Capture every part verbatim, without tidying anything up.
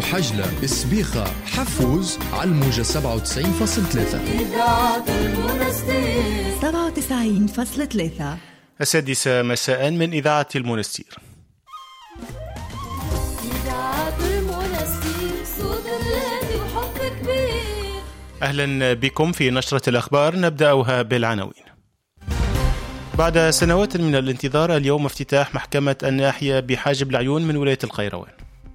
حجلة، سبيخة، حفوز على الموجة سبعة وتسعين فاصلة ثلاثة. إذاعة المنستير سبعة وتسعين فاصلة ثلاثة. السادسة مساء من إذاعة المنستير. إذاعة المنستير صوت الهادي وحب كبير. أهلا بكم في نشرة الأخبار، نبدأها بالعناوين. بعد سنوات من الانتظار اليوم افتتاح محكمة الناحية بحاجب العيون من ولاية القيروان.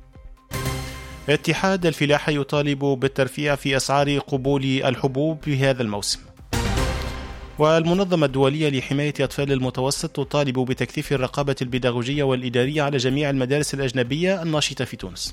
اتحاد الفلاحة يطالب بالترفيع في أسعار قبول الحبوب في هذا الموسم. والمنظمة الدولية لحماية أطفال المتوسط تطالب بتكثيف الرقابة البيداغوجية والإدارية على جميع المدارس الأجنبية الناشطة في تونس.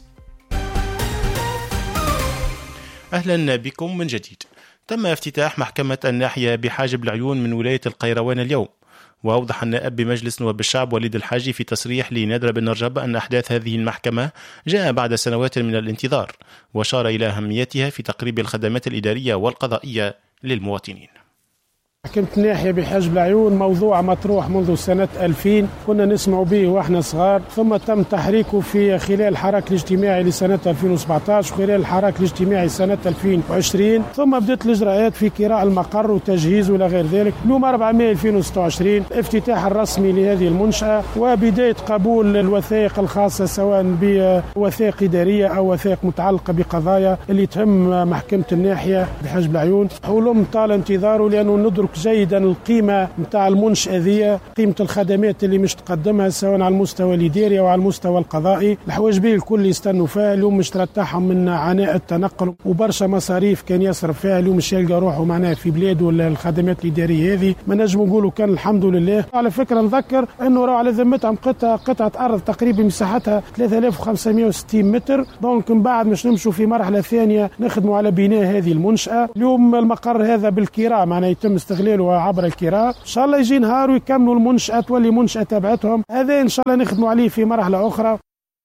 أهلا بكم من جديد. تم افتتاح محكمة الناحية بحاجب العيون من ولاية القيروان اليوم، وأوضح النائب بمجلس نواب الشعب وليد الحاجي في تصريح لنادر بن نرجب أن أحداث هذه المحكمة جاء بعد سنوات من الانتظار، وأشار إلى أهميتها في تقريب الخدمات الإدارية والقضائية للمواطنين. محكمة الناحية بحاجب العيون موضوع مطروح منذ سنة ألفين، كنا نسمع به وإحنا صغار، ثم تم تحريكه في خلال الحراك الاجتماعي لسنة ألفين وسبعة عشر وخلال الحراك الاجتماعي سنة ألفين وعشرين، ثم بدأت الإجراءات في كراء المقر وتجهيزه إلى غير ذلك. يوم أربعة مايو ألفين وستة وعشرين افتتاح الرسمي لهذه المنشأة وبداية قبول الوثائق الخاصة سواء بوثائق إدارية أو وثائق متعلقة بقضايا اللي تهم محكمة الناحية بحاجب العيون. ولم طال انتظاره لأنه ندرك جيدا القيمة متاع المنشأة ذي، قيمة الخدمات اللي مش تقدمها سواء على المستوى الإداري أو على المستوى القضائي. الحوايج به الكل يستنوا فيها اليوم، مش ترتاحهم من عناء التنقل وبرشا مصاريف كان يصرف فيها، اليوم مش يلقى روحه معناها في بلاده الخدمات الإدارية هذه. ما نجم نقولوا كان الحمد لله. على فكرة نذكر أنه راهو على ذمتهم قطعة قطعة أرض تقريبا مساحتها ثلاثة آلاف وخمسمائة وستين متر، دونك من بعد مش نمشوا في مرحلة ثانية نخدموا على بناء هذه المنشأة. اليوم المقر هذا بالكراء معناه يتم استغلاله عبر الكراء، ان شاء الله يجي نهار ويكملوا المنشأة تولي منشأة تبعتهم، هذا ان شاء الله نخدموا عليه في مرحلة أخرى.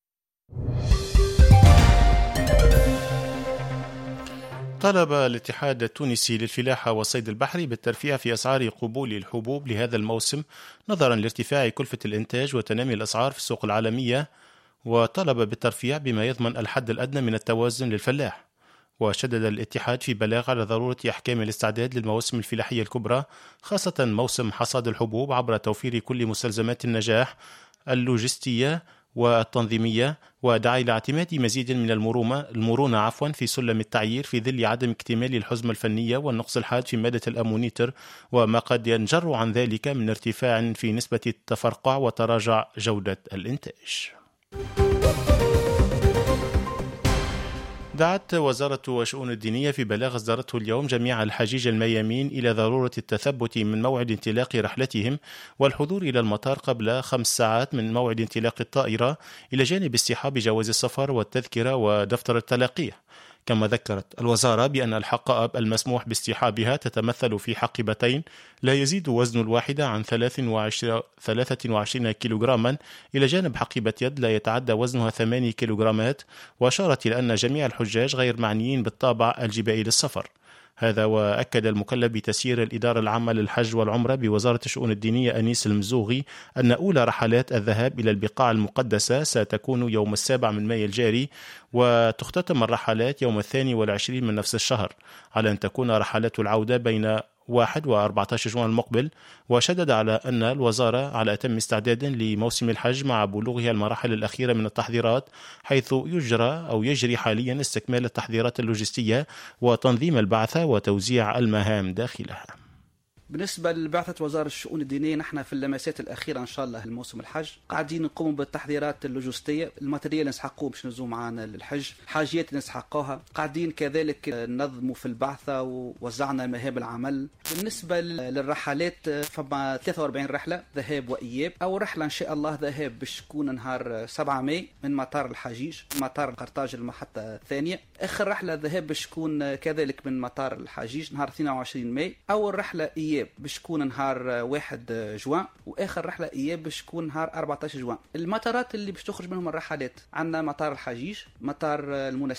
طلب الاتحاد التونسي للفلاحة والصيد البحري بالترفيع في أسعار قبول الحبوب لهذا الموسم نظرا لارتفاع كلفة الإنتاج وتنامي الأسعار في السوق العالمية، وطلب بالترفيع بما يضمن الحد الأدنى من التوازن للفلاح. وشدد الاتحاد في بلاغ على ضرورة إحكام الاستعداد للمواسم الفلاحية الكبرى، خاصة موسم حصاد الحبوب، عبر توفير كل مستلزمات النجاح اللوجستية والتنظيمية، ودعا إلى اعتماد مزيد من المرونة المرونة عفوا في سلم التعيير في ظل عدم اكتمال الحزمة الفنية والنقص الحاد في مادة الأمونيتر، وما قد ينجر عن ذلك من ارتفاع في نسبة التفرقع وتراجع جودة الإنتاج. دعت وزارة الشؤون الدينية في بلاغ أصدرته اليوم جميع الحجيج الميامين إلى ضرورة التثبت من موعد انطلاق رحلتهم والحضور إلى المطار قبل خمس ساعات من موعد انطلاق الطائرة، إلى جانب اصطحاب جواز السفر والتذكرة ودفتر التلقيح. كما ذكرت الوزارة بأن الحقائب المسموح باصطحابها تتمثل في حقيبتين لا يزيد وزن الواحدة عن ثلاثة وعشرين كيلوغراما، إلى جانب حقيبة يد لا يتعدى وزنها ثمانية كيلوغرامات، وأشارت إلى أن جميع الحجاج غير معنيين بالطابع الجبائي للسفر. هذا وأكد المكلف بتسيير الإدارة العامة للحج والعمرة بوزارة الشؤون الدينية أنيس المزوغي أن أولى رحلات الذهاب إلى البقاع المقدسة ستكون يوم السابع من مايو الجاري، وتختتم الرحلات يوم الثاني والعشرين من نفس الشهر، على أن تكون رحلات العودة بين واحد وأربعة عشر جوان المقبل. وشدد على أن الوزارة على أتم استعداد لموسم الحج مع بلوغها المراحل الأخيرة من التحضيرات، حيث يجرى أو يجري حاليا استكمال التحضيرات اللوجستية وتنظيم البعثة وتوزيع المهام داخلها. بالنسبة لبعثة وزارة الشؤون الدينية، نحن في اللمسات الأخيرة إن شاء الله الموسم الحج قاعدين نقوم بالتحضيرات اللوجستية، الماتريال نسحقوه باش نزوم معنا للحج، حاجيات نسحقوها، قاعدين كذلك ننظموا في البعثة ووزعنا مهام العمل. بالنسبة للرحلات فما ثلاثة وأربعين رحلة ذهاب وإياب. أول رحلة إن شاء الله ذهاب باش تكون نهار سبعة مايو من مطار الحجيج، مطار قرطاج المحطة الثانية. آخر رحلة ذهاب باش تكون كذلك من مطار الحجيج نهار اثنين وعشرين مايو. أول رحلة إياب باش تكون نهار واحد جوان، واخر رحله اياب باش تكون نهار أربعة عشر جوان. المطارات اللي باش تخرج منهم الرحلات عندنا مطار الحجيج، مطار المنستير،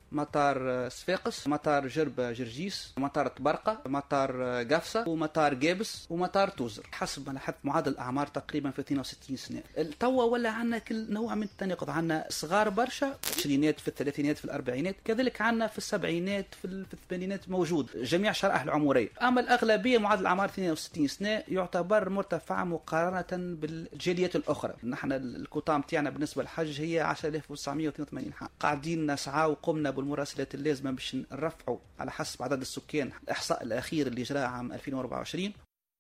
مطار صفاقس، مطار جرب جرجيس، مطار طبرقة، مطار قفصة، ومطار جابس، ومطار توزر. حسب ما حسب معدل الأعمار تقريبا في اثنين وستين سنة. التوا ولا عندنا كل نوع من التناقض، عندنا صغار برشا في العشرينات في الثلاثينات في الأربعينات، كذلك عندنا في السبعينات في الثمانينات موجود جميع شرائح العمرية. أما الأغلبية معدل الأعمار اثنين وستين سنة يعتبر مرتفع مقارنة بالجاليات الأخرى. نحن الكوتا متاعنا بالنسبة للحج هي عشرة آلاف وتسعمائة واثنين وثمانين حاج. قاعدين نسعى وقمنا بالمراسلات اللازمة باش نرفعوا على حسب عدد السكان. الإحصاء الأخير اللي جرى عام ألفين وأربعة وعشرين.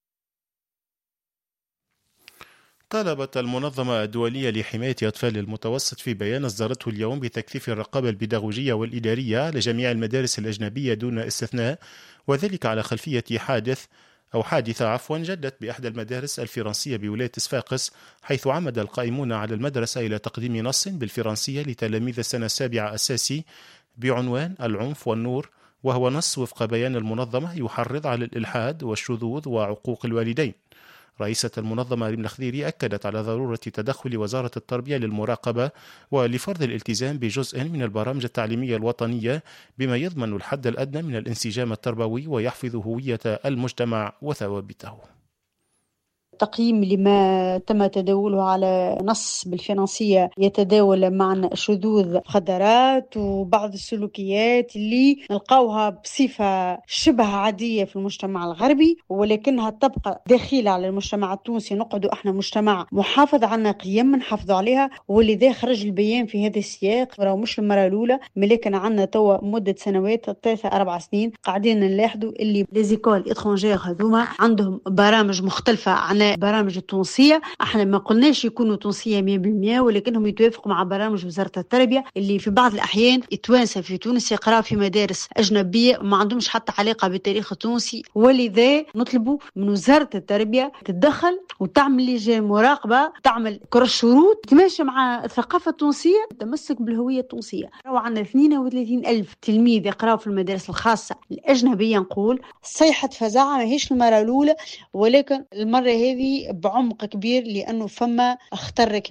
طالبت المنظمة الدولية لحماية أطفال المتوسط في بيان أصدرته اليوم بتكثيف الرقابة البيداغوجية والإدارية على جميع المدارس الأجنبية دون استثناء، وذلك على خلفية حادث أو حادثة عفوا جدت بإحدى المدارس الفرنسية بولاية صفاقس، حيث عمد القائمون على المدرسة إلى تقديم نص بالفرنسية لتلاميذ السنة السابعة أساسي بعنوان العنف والنور، وهو نص وفق بيان المنظمة يحرض على الإلحاد والشذوذ وعقوق الوالدين. رئيسة المنظمة ريم الخضيري أكدت على ضرورة تدخل وزارة التربية للمراقبة ولفرض الالتزام بجزء من البرامج التعليمية الوطنية بما يضمن الحد الأدنى من الانسجام التربوي ويحفظ هوية المجتمع وثوابته. تقييم لما تم تداوله على نص بالفرنسية يتداول معنا شذوذ مخدرات وبعض السلوكيات اللي نلقاوها بصفة شبه عادية في المجتمع الغربي، ولكنها تبقى داخلة على المجتمع التونسي. نقعدوا احنا مجتمع محافظ، عنا قيم نحافظوا عليها، ولذا خرج البيان في هذا السياق. راهو مش المرة الأولى، لكن عنا توا مدة سنوات ثلاثة أربع سنين قاعدين نلاحظوا اللي ليزيكول إترونجير هذوما عندهم برامج مختلفة عن برامج التونسية. احنا ما قلناش يكونوا تونسية مية بالمية، ولكنهم يتوافقوا مع برامج وزارة التربية اللي في بعض الأحيان التوانسة في تونس يقرأوا في مدارس أجنبية ما عندهمش حتى علاقة بالتاريخ التونسي. ولذا نطلبوا من وزارة التربية تتدخل وتعمل لجان مراقبة، تعمل كرة شروط تماشي مع الثقافة التونسية، تمسك بالهوية التونسية. وعندنا اثنين وثلاثين ألف تلميذ يقرأوا في المدارس الخاصة الأجنبية. نقول صيحة فزاعة ما هيش المرة الأولى، ولكن المرة هذه بعمق كبير لأنه فما خطر كبير.